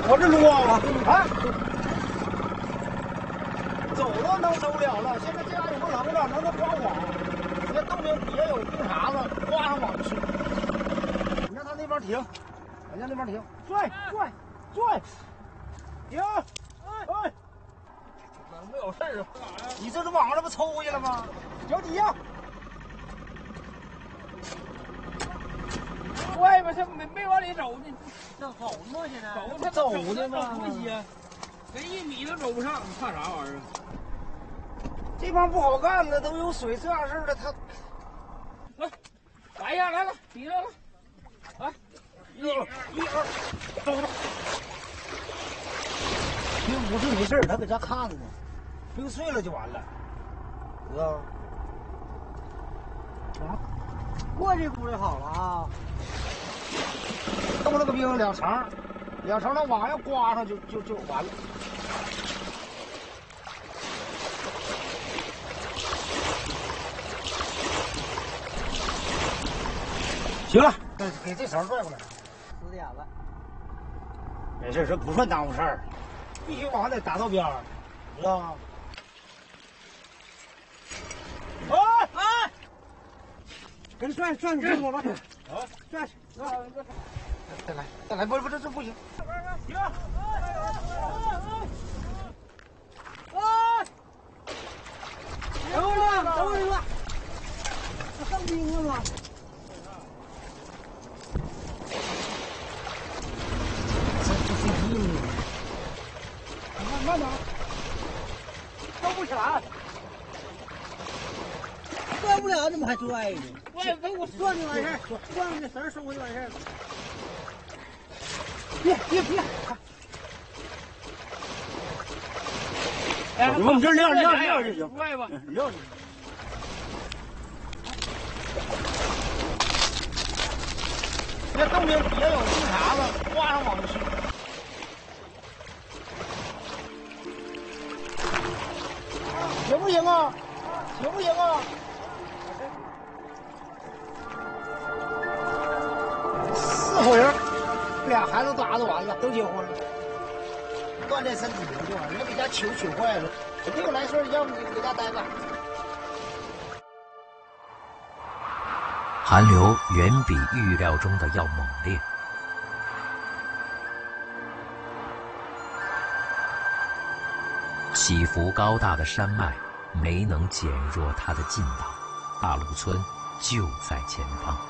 我这撸啊！走了能走了了，现在这样也不冷了，能刮网。这洞里底下有冰碴子，刮上网就去。你让他那边停，我让那边停，拽，停，哎， 没有事儿啊？ 你这网这不抽回去了吗？脚底下。 外边他没往里走呢， 那好吗？现在走他走的吗不行，连1米都走不上，你怕啥玩意儿？ 这帮不好干的，都有水这样式的，他来，来呀，来了，起来了，来，1、2，走着。 冰不是没事，他搁家看着呢，冰碎了就完了，知道吗？啊， 过这股就好了啊。 冻那个冰2层，那网要刮上就完了。行了，给这绳拽过来。 10点了， 没事，这不算耽误事儿，必须往上得打到边儿，知道吗？哎， 跟转你听我吧。 啊， 转， 再来，不，这不行。 行。等会儿，他上冰了吗？慢点，收不起来，拽不了，怎么还拽呢？我转就完事儿，转这绳收回就完事儿了。别！ 你往这撂就行， 外吧， 撂就行。这洞里底下有冰碴子，刮上网就去。行不行啊？4口人，2孩子打完了，都结婚了，锻炼身体就完了。人给家取坏了，没有来事，要不你搁家待吧。 寒流远比预料中的要猛烈。起伏高大的山脉没能减弱它的劲道，大路村就在前方。